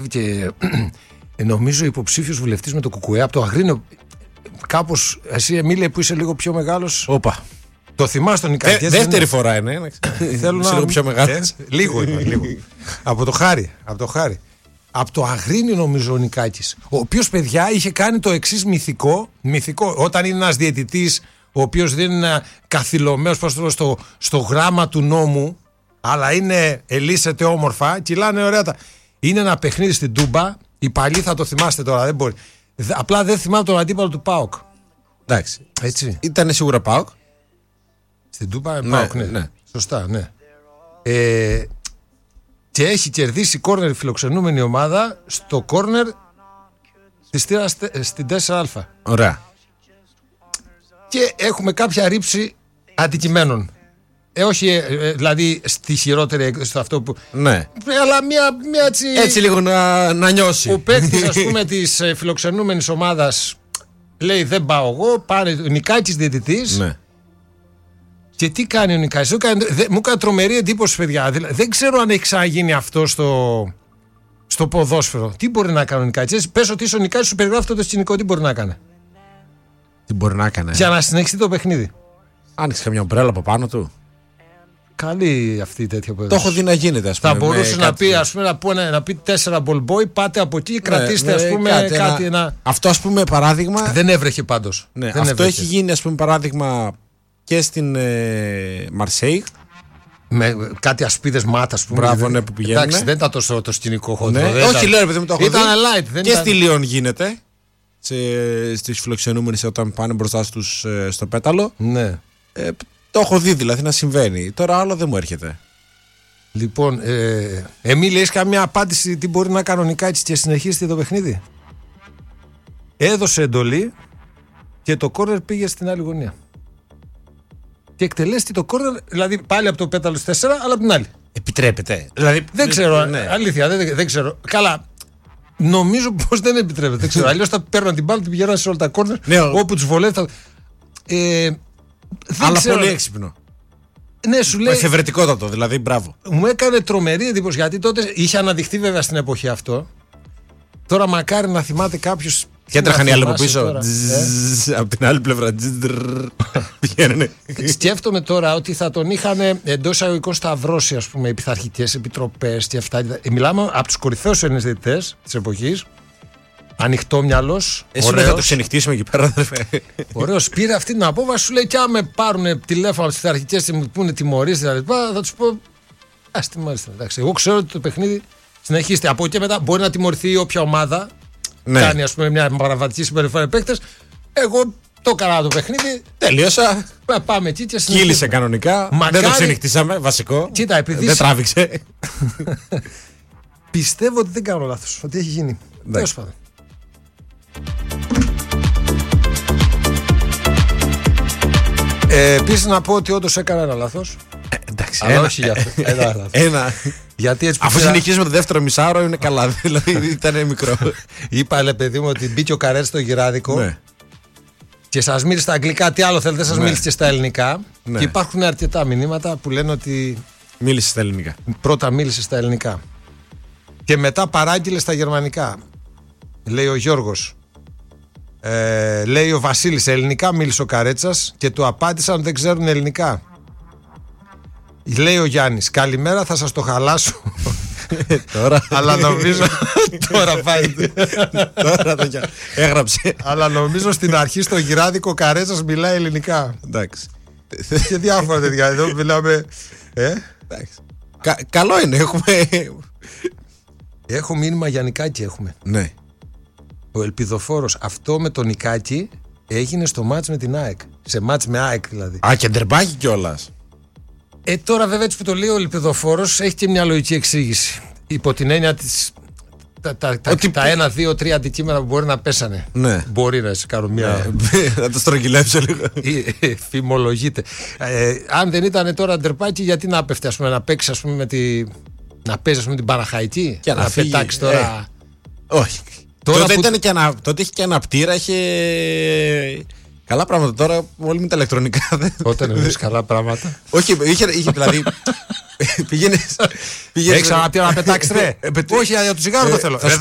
Και νομίζω υποψήφιος βουλευτής με το Κουκουέ από το Αγρίνιο. Κάπως εσύ, Εμίλια, που είσαι λίγο πιο μεγάλος. Όπα. Το θυμάσαι τον Νικάκη. Δεύτερη φορά είναι. Θέλω να. Λίγο πιο μεγάλος. Λίγο. Από το Χάρη. Από το Αγρίνιο νομίζω ο Νικάκης. Ο οποίος, παιδιά, είχε κάνει το εξής μυθικό. Όταν είναι ένας διαιτητής, ο οποίος δεν είναι καθυλωμένος στο γράμμα του νόμου, αλλά ελύσεται όμορφα, κυλάνε ωραία τα. Είναι ένα παιχνίδι στην Τούμπα. Οι παλιοί θα το θυμάστε τώρα, δεν μπορεί. Απλά δεν θυμάμαι τον αντίπαλο του ΠΑΟΚ. Εντάξει. Έτσι. Ήταν σίγουρα ΠΑΟΚ. Στην Τούμπα, ΠΑΟΚ, ναι. Σωστά, ναι. Και έχει κερδίσει κόρνερ φιλοξενούμενη ομάδα στο κόρνερ της θύρας στην 4α. Ωραία. Και έχουμε κάποια ρήψη αντικειμένων. Όχι, δηλαδή στη χειρότερη, στο αυτό που. Ναι. Αλλά μια έτσι. Έτσι λίγο να νιώσει. Ο παίκτης, ας πούμε, της φιλοξενούμενης ομάδας λέει: δεν πάω εγώ. Πάρε ο Νικάκης διαιτητής. Ναι. Και τι κάνει ο Νικάκης? Μου έκανε τρομερή εντύπωση, παιδιά. Δεν ξέρω αν έχει ξαναγίνει αυτό στο ποδόσφαιρο. Τι μπορεί να κάνει ο Νικάκης? Πες ότι είσαι ο Νικάκης, σου περιγράφει το σκηνικό. Τι μπορεί να κάνει? Τι μπορεί να κάνει? Για να συνεχιστεί το παιχνίδι. Άνοιξε καμιά ομπρέλα από πάνω του. Καλή αυτή η τέτοια που το έχω δει να γίνεται, ας πούμε. Θα μπορούσε να πει, ας πούμε, να πει 4 ball-boy, πάτε από εκεί, κρατήστε, ας πούμε, κάτι. Αυτό, ας πούμε, παράδειγμα. Δεν έβρεχε πάντως. Ναι, δεν αυτό έβρεχε. έχει γίνει, ας πούμε, παράδειγμα και στην Μαρσέιγ. Με κάτι ασπίδες μάτα, ας πούμε. Μπράβο, ναι, που πηγαίνουν. Εντάξει, δεν ήταν το σκηνικό χοντρό. Ναι. Όχι, λέω, παιδί μου, το έχω ήταν δει. light. Δεν και ήταν... στη Λιόν γίνεται. Στις φιλοξενούμενες όταν πάνε μπροστά τους στο πέταλο. Ναι. Το έχω δει δηλαδή να συμβαίνει. Τώρα άλλο δεν μου έρχεται. Λοιπόν, Εμίλη, έχεις καμία απάντηση τι μπορεί να κάνει ο Νικάκης και συνεχίσει το παιχνίδι? Έδωσε εντολή και το κόρνερ πήγε στην άλλη γωνία. Και εκτελέστη το κόρνερ, δηλαδή πάλι από το πέταλο 4, αλλά από την άλλη. Επιτρέπεται. Δηλαδή, δεν ξέρω, ναι. Αλήθεια, δεν ξέρω. Καλά, νομίζω πως δεν επιτρέπεται. Δεν ξέρω. Αλλιώς θα παίρνουν την μπάλα, την πηγαίνουν σε όλα τα κόρνερ, όπου τους βολεύει. Αλλά ξέρω. Πολύ έξυπνο. Ναι, σου λέει. Εφευρετικότατο, δηλαδή, μπράβο. Μου έκανε τρομερή εντύπωση, γιατί τότε είχε αναδειχθεί βέβαια στην εποχή αυτό. Τώρα μακάρι να θυμάται κάποιος. Και τρέχαν οι άλλοι από πίσω. Από την άλλη πλευρά. Πηγαίνανε. Σκέφτομαι τώρα ότι θα τον είχαν εντός εισαγωγικών σταυρώσει, ας πούμε, οι πειθαρχικές επιτροπές και αυτά. Μιλάμε από τους κορυφαίους Έλληνες διαιτητές της εποχής. Ανοιχτόμυαλος. Εσύ δεν θα το ξενυχτήσουμε εκεί πέρα, Ωραίος. Πήρε αυτή την απόφαση, σου λέει: κι άμα με πάρουν τηλέφωνο από τις πειθαρχικές και μου πούνε τιμωρίες, δηλαδή, θα τους πω. Ας τιμωρήστε. Εγώ ξέρω ότι το παιχνίδι συνεχίζεται. Από εκεί και μετά μπορεί να τιμωρηθεί όποια ομάδα κάνει, ας πούμε, μια παραβατική συμπεριφορά παίκτες. Εγώ το έκανα το παιχνίδι. Τελείωσα. Πάμε εκεί και συνεχίζουμε. Κύλησε κανονικά. Μακάρι... Δεν το ξενυχτήσαμε, βασικό. Κοίτα, επειδή. Δεν τράβηξε. Πιστεύω ότι δεν κάνω λάθος. Ότι έχει γίνει. Τέλος πάντων. Επίσης να πω ότι όντως έκανα ένα λάθος. Εντάξει. Αλλά όχι για αυτό. Ένα. Γιατί έτσι αφού συνεχίζουμε το δεύτερο μισάωρο είναι καλά. Δηλαδή ήταν μικρό. Είπα, λε παιδί μου, ότι μπήκε ο Καρέτ στο γυράδικο. Και σας μίλησε στα αγγλικά. Τι άλλο θέλετε, σας μίλησε και στα ελληνικά. Και υπάρχουν αρκετά μηνύματα που λένε ότι. Μίλησε στα ελληνικά. Πρώτα μίλησε στα ελληνικά. Και μετά παράγγειλε στα γερμανικά. Λέει ο Γιώργος. Λέει ο Βασίλης, ελληνικά μίλησε ο Καρέτσας και του απάντησαν δεν ξέρουν ελληνικά. Λέει ο Γιάννης, καλημέρα, θα σας το χαλάσω. Τώρα. Αλλά νομίζω. Τώρα πάει. Τώρα το έγραψε. Αλλά νομίζω στην αρχή στο γυράδικο ο Καρέτσας μιλάει ελληνικά. Εντάξει. Και διάφορα τέτοια. Εδώ μιλάμε. Καλό είναι, έχουμε. Έχω μήνυμα για Νικάκη, έχουμε. Ναι. Ο Ελπιδοφόρος, αυτό με τον Νικάκη έγινε στο μάτς με την ΑΕΚ. Σε μάτς με ΑΕΚ δηλαδή. Α, και ντερμπάκι κιόλας. Τώρα βέβαια έτσι που το λέει ο Ελπιδοφόρος έχει και μια λογική εξήγηση. Υπό την έννοια της. Τα 1, 2, 3 αντικείμενα που μπορεί να πέσανε. Ναι. Μπορεί να σε κάνω μια. Να το στρογγυλέψω λίγο. Φημολογείται. Αν δεν ήταν τώρα ντερπάκι, γιατί να πέφτει, ας πούμε, να παίξει, ας πούμε, να παίζει, ας πούμε, την Παναχαϊκή. Και να πετάξει τώρα. Όχι. Τότε είχε και αναπτήρα, είχε Καλά πράγματα τώρα, όλοι με τα ηλεκτρονικά. Όταν εννοείς καλά πράγματα. Όχι, είχε δηλαδή. Πήγαινε. Έχεις αναπτύξει να πετάξεις ρε. Όχι, για το τσιγάρο το θέλω.